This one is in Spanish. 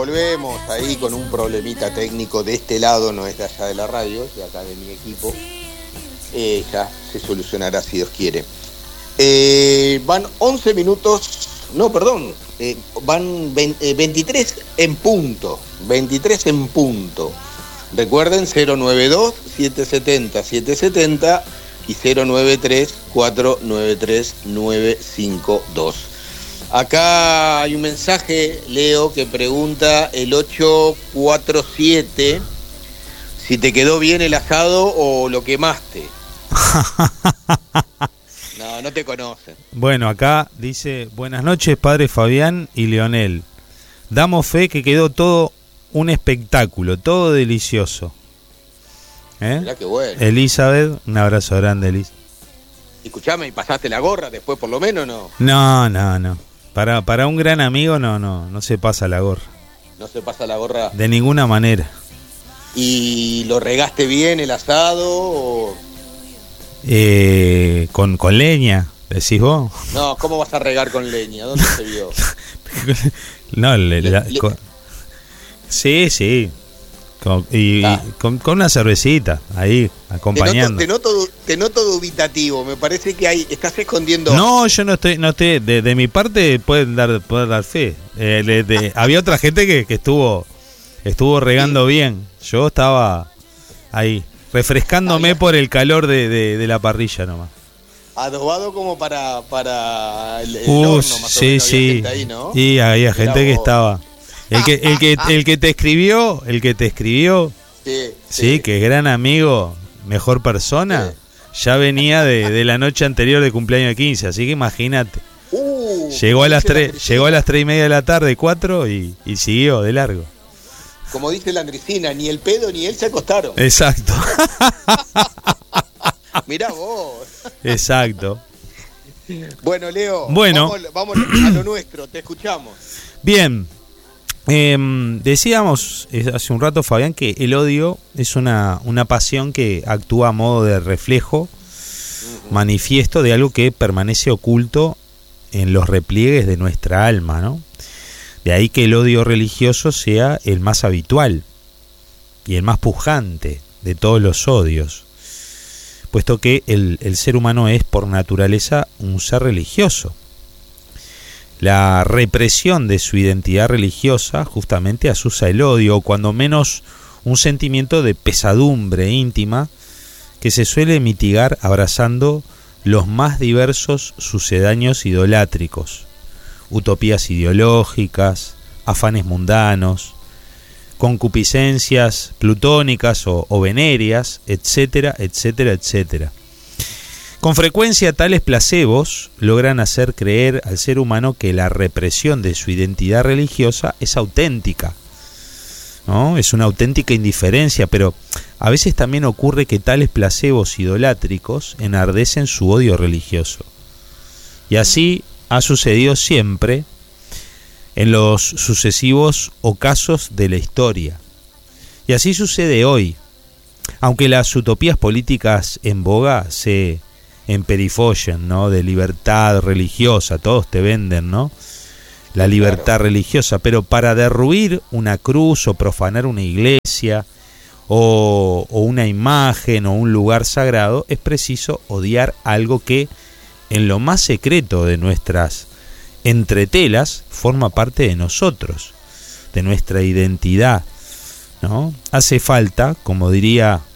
volvemos ahí con un problemita técnico de este lado, no es de allá de la radio, es de acá de mi equipo. Ya se solucionará si Dios quiere. Van 11 minutos, no, perdón, van 23 en punto. 23 en punto. Recuerden, 092-770-770 y 093-493-952. Acá hay un mensaje, Leo, que pregunta el 847 si te quedó bien el asado o lo quemaste. No te conocen. Bueno, acá dice: buenas noches, padre Fabián y Leonel. Damos fe que quedó todo un espectáculo, todo delicioso. Mirá qué bueno. Elizabeth, un abrazo grande, Elis. Escuchame, ¿y pasaste la gorra después por lo menos no? No. Para un gran amigo no se pasa la gorra. No se pasa la gorra. De ninguna manera. ¿Y lo regaste bien el asado o...? Con leña, decís vos. No, ¿cómo vas a regar con leña? ¿Dónde se vio? No, sí. Con una cervecita ahí acompañando. Te noto dubitativo. Me parece que estás escondiendo. No, yo no estoy. De mi parte pueden dar fe. Había otra gente que estuvo regando bien. Yo estaba ahí refrescándome por el calor de la parrilla nomás. Adobado como para el horno, más sí, o menos. Sí. Gente ahí, ¿no? Y había gente que estaba. El que te escribió, sí, que es gran amigo, mejor persona, ya venía de la noche anterior de cumpleaños de 15, así que imagínate. Llegó a las 3:30 de la tarde, 4 y siguió de largo. Como dice la Andresina, ni el pedo ni él se acostaron. Exacto. Mirá vos. Exacto. Bueno, Leo, vamos a lo nuestro, te escuchamos. Bien. Decíamos hace un rato, Fabián, que el odio es una pasión que actúa a modo de reflejo, manifiesto de algo que permanece oculto en los repliegues de nuestra alma, ¿no? De ahí que el odio religioso sea el más habitual y el más pujante de todos los odios, puesto que el ser humano es por naturaleza un ser religioso. La represión de su identidad religiosa justamente asusa el odio, o cuando menos un sentimiento de pesadumbre íntima que se suele mitigar abrazando los más diversos sucedáneos idolátricos, utopías ideológicas, afanes mundanos, concupiscencias plutónicas o venéreas, etcétera, etcétera, etcétera. Con frecuencia tales placebos logran hacer creer al ser humano que la represión de su identidad religiosa es auténtica, ¿no? Es una auténtica indiferencia, pero a veces también ocurre que tales placebos idolátricos enardecen su odio religioso. Y así ha sucedido siempre en los sucesivos ocasos de la historia. Y así sucede hoy, aunque las utopías políticas en boga se emperifollen, ¿no? De libertad religiosa, todos te venden, ¿no? La libertad religiosa, pero para derruir una cruz o profanar una iglesia o una imagen o un lugar sagrado es preciso odiar algo que en lo más secreto de nuestras entretelas forma parte de nosotros, de nuestra identidad, ¿no? Hace falta, como diría